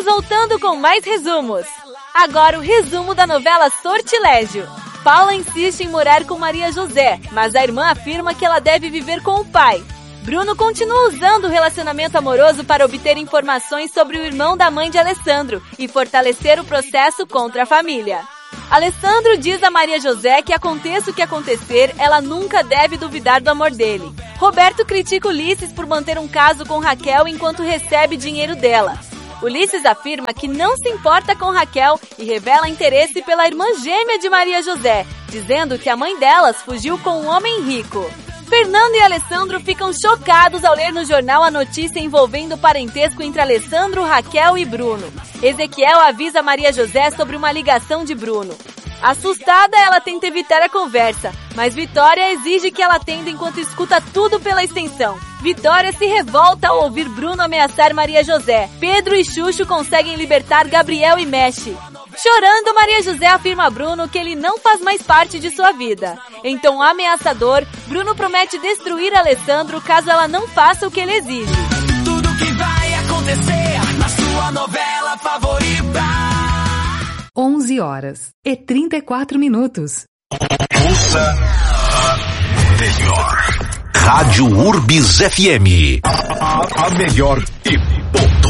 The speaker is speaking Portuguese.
Estamos voltando com mais resumos. Agora o resumo da novela Sortilégio. Paula insiste em morar com Maria José, mas a irmã afirma que ela deve viver com o pai. Bruno continua usando o relacionamento amoroso para obter informações sobre o irmão da mãe de Alessandro e fortalecer o processo contra a família. Alessandro diz a Maria José que aconteça o que acontecer, ela nunca deve duvidar do amor dele. Roberto critica Ulisses por manter um caso com Raquel enquanto recebe dinheiro dela. Ulisses afirma que não se importa com Raquel e revela interesse pela irmã gêmea de Maria José, dizendo que a mãe delas fugiu com um homem rico. Fernando e Alessandro ficam chocados ao ler no jornal a notícia envolvendo o parentesco entre Alessandro, Raquel e Bruno. Ezequiel avisa Maria José sobre uma ligação de Bruno. Assustada, ela tenta evitar a conversa, mas Vitória exige que ela atenda enquanto escuta tudo pela extensão. Vitória se revolta ao ouvir Bruno ameaçar Maria José. Pedro e Xuxo conseguem libertar Gabriel e Mexe. Chorando, Maria José afirma a Bruno que ele não faz mais parte de sua vida. Em tom ameaçador, Bruno promete destruir Alessandro caso ela não faça o que ele exige. Tudo que vai acontecer na sua novela favorita. 11h34. Ouça a melhor. Rádio Urbis FM. A melhor e ponto.